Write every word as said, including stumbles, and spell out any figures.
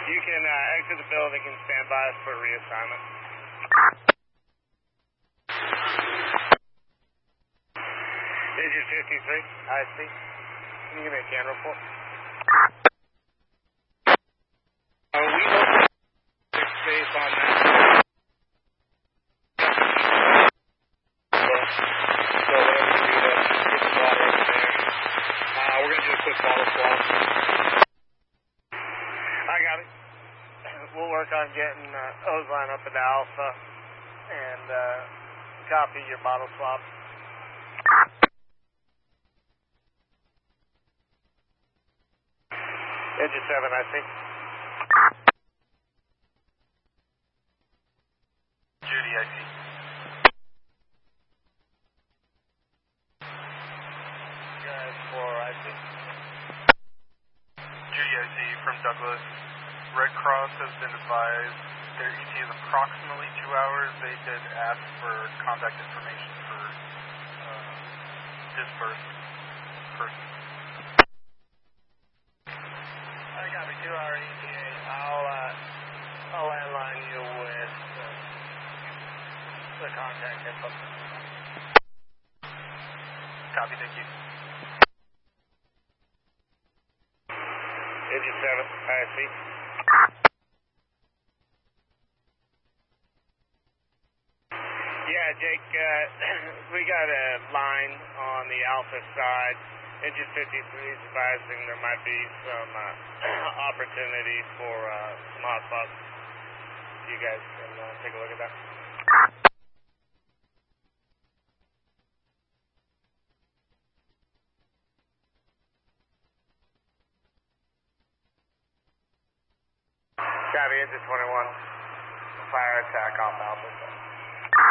You can uh, exit the building and stand by us for reassignment. Digit fifty-three, I see. Can you give me a can report? Uh, we look at space on that. So whatever we do to get the water over there. Uh, we're going to do a quick bottle swap. I got it. We'll work on getting uh, O's line up into Alpha and uh, copy your bottle swap. Engine seven, I see. Judy, I see. Guys, four, I see. Judy, I see from Douglas. Red Cross has been advised their E T is approximately two hours. They did ask for contact information for uh, dispersed person. I got a two-hour E T A. I'll, uh, I'll landline you with uh, the contact info. Copy, thank you. Engine seven, I see. Yeah, Jake, uh, we got a line on the Alpha side. Engine fifty-three is advising there might be some uh, opportunity for uh, some hotspots. You guys can uh, take a look at that. Copy, engine twenty-one. Fire attack off Alpha.